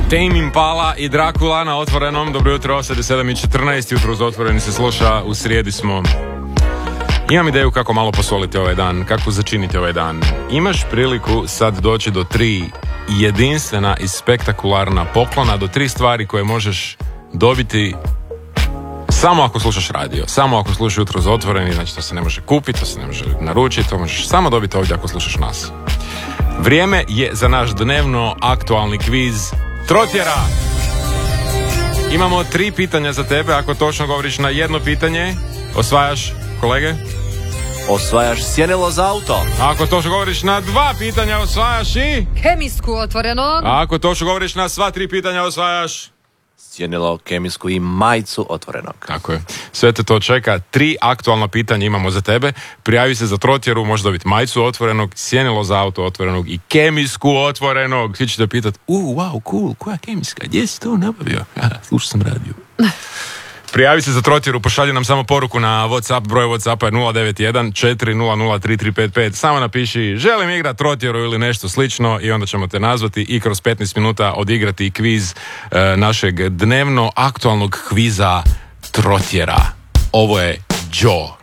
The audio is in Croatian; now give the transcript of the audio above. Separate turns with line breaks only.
Tame Impala i Dracula na Otvorenom. Dobro jutro, sad je 7:14, jutro uz Otvoreni se sluša, u srijedi smo. Imam ideju kako malo posoliti ovaj dan, kako začiniti ovaj dan. Imaš priliku sad doći do 3 jedinstvena i spektakularna poklona, do 3 stvari koje možeš dobiti samo ako slušaš radio, samo ako slušaš jutro uz Otvoreni, znači to se ne može kupiti, to se ne može naručiti, to možeš samo dobiti ovdje ako slušaš nas. Vrijeme je za naš dnevno aktualni kviz Trotjera. Imamo 3 pitanja za tebe, ako točno govoriš na jedno pitanje, osvajaš, kolege?
Osvajaš sjenilo za auto.
Ako točno govoriš na 2 pitanja, osvajaš i...
Kemijsku Otvorenog.
Ako točno govoriš na sva 3 pitanja, osvajaš...
Sjenilo, kemijsku i majicu Otvorenog.
Tako je. Sve te to čeka. 3 aktualna pitanja imamo za tebe. Prijavi se za Trotjeru, možeš dobiti majicu Otvorenog, sjenilo za auto Otvorenog i kemijsku Otvorenog. Svi ćete pitati, wow, cool, koja kemijska? Gdje si to nabavio? Slušao sam radio. Prijavi se za Trotjeru, pošalji nam samo poruku na WhatsApp, broj WhatsAppa je 091 400 3355. Samo napiši želim igrati Trotjeru ili nešto slično i onda ćemo te nazvati i kroz 15 minuta odigrati kviz našeg dnevno aktualnog kviza Trotjera. Ovo je Joe.